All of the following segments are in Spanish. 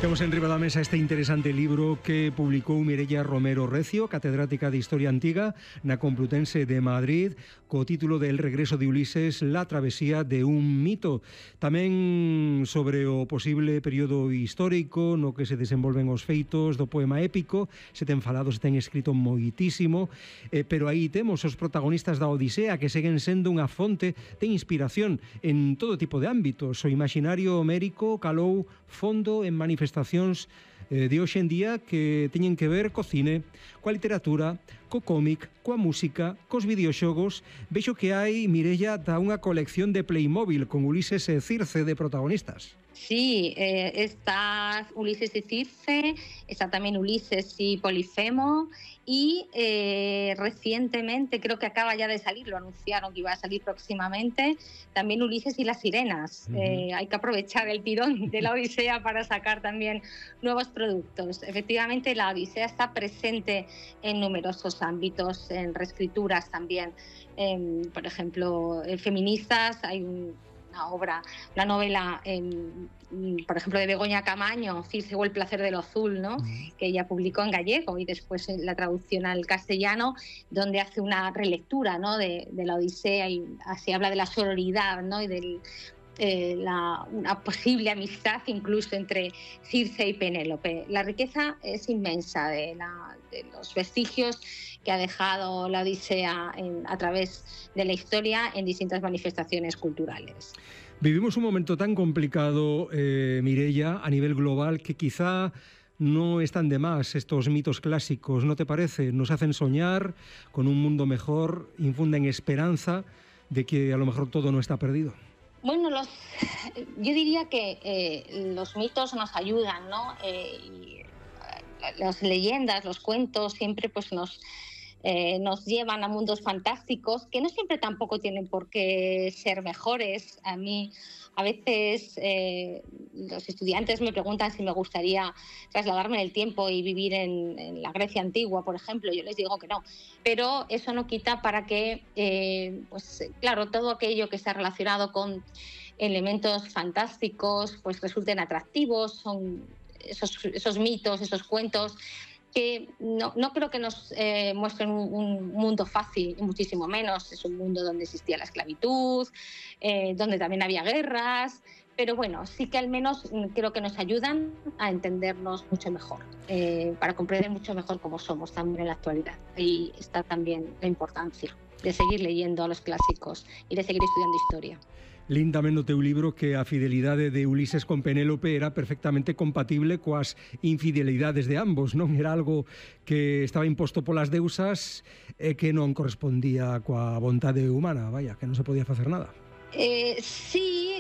Temos en riba da mesa este interesante libro que publicou Mireia Romero Recio, catedrática de Historia Antiga na Complutense de Madrid, co título de El regreso de Ulises, la travesía de un mito. Tamén sobre o posible período histórico no que se desenvolven os feitos do poema épico. Se ten falado, se ten escrito moitísimo, pero aí temos os protagonistas da Odisea que seguen sendo unha fonte de inspiración en todo tipo de ámbitos. O imaginario homérico calou fondo en manifestacións de hoxe en día que teñen que ver co cine, coa literatura, co cómic, coa música, cos videoxogos. Vexo que hai, Mireia, da unha colección de Playmobil con Ulises e Circe de protagonistas. Sí, está Ulises y Circe, está también Ulises y Polifemo y recientemente, creo que acaba ya de salir, lo anunciaron que iba a salir próximamente, también Ulises y las sirenas. Hay que aprovechar el tirón de la Odisea para sacar también nuevos productos. Efectivamente, la Odisea está presente en numerosos ámbitos, en reescrituras también. Por ejemplo, feministas, hay una obra, una novela, por ejemplo, de Begoña Camaño, Circe o el placer de lo azul, ¿no? Que ella publicó en gallego y después la traducción al castellano, donde hace una relectura, ¿no? de la Odisea y así habla de la sororidad, ¿no? Y de una posible amistad incluso entre Circe y Penélope. La riqueza es inmensa de los vestigios que ha dejado la Odisea a través de la historia en distintas manifestaciones culturales. Vivimos un momento tan complicado, Mireia, a nivel global, que quizá no están de más estos mitos clásicos, ¿no te parece? Nos hacen soñar con un mundo mejor, infunden esperanza de que a lo mejor todo no está perdido. Bueno, yo diría que los mitos nos ayudan, ¿no? Y las leyendas, los cuentos siempre pues nos llevan a mundos fantásticos que no siempre tampoco tienen por qué ser mejores. A mí a veces los estudiantes me preguntan si me gustaría trasladarme en el tiempo y vivir en la Grecia antigua, por ejemplo. Yo les digo que no, pero eso no quita para que, pues claro, todo aquello que está relacionado con elementos fantásticos pues resulten atractivos. Son esos mitos, esos cuentos que no creo que nos muestren un mundo fácil, y muchísimo menos. Es un mundo donde existía la esclavitud, donde también había guerras, pero bueno, sí que al menos creo que nos ayudan a entendernos mucho mejor, para comprender mucho mejor cómo somos también en la actualidad. Y está también la importancia de seguir leyendo a los clásicos y de seguir estudiando historia. Lindamente no teu libro que a fidelidade de Ulises con Penélope era perfectamente compatible coas infidelidades de ambos, non? Era algo que estaba imposto polas deusas e que non correspondía coa vontade humana, vaya, que non se podía facer nada. Sí,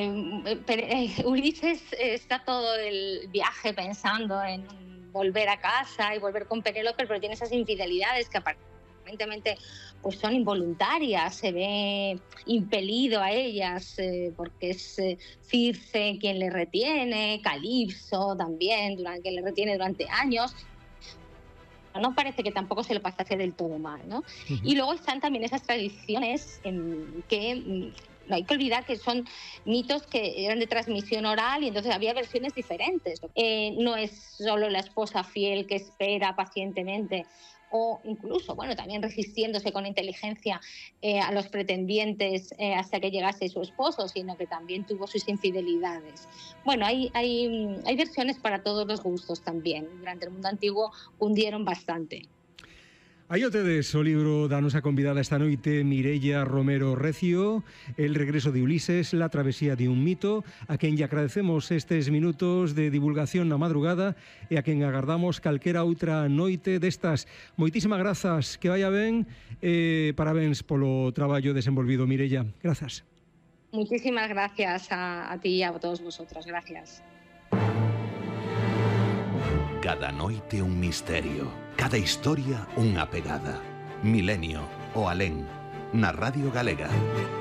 Ulises está todo el viaje pensando en volver a casa y volver con Penélope, pero tiene esas infidelidades que aparentemente pues son involuntarias, se ve impelido a ellas porque es Circe quien le retiene, Calipso también, quien le retiene durante años. No parece que tampoco se le pasase del todo mal, ¿no? Y luego están también esas tradiciones que no hay que olvidar que son mitos que eran de transmisión oral y entonces había versiones diferentes. No es solo la esposa fiel que espera pacientemente o incluso, bueno, también resistiéndose con inteligencia a los pretendientes hasta que llegase su esposo, sino que también tuvo sus infidelidades. Bueno, hay versiones para todos los gustos también. Durante el mundo antiguo hundieron bastante. Aí o tedes o libro da nosa convidada esta noite, Mireia Romero Recio, El regreso de Ulises, la travesía de un mito, a quen lle agradecemos estes minutos de divulgación na madrugada e a quen agardamos calquera outra noite destas. Moitísimas grazas, que vaya ben, parabéns polo traballo desenvolvido, Mireia. Grazas. Muchísimas gracias a ti y a todos vosotros. Gracias. Cada noite un misterio, cada historia unha pegada. Milenio, o Alén, na Radio Galega.